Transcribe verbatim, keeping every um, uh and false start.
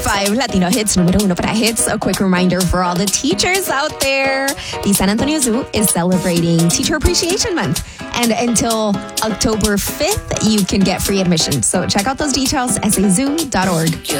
five Latino Hits, número uno para hits. A quick reminder for all the teachers out there. The San Antonio Zoo is celebrating Teacher Appreciation Month. And until October fifth, you can get free admission. So check out those details, s a zoo dot org.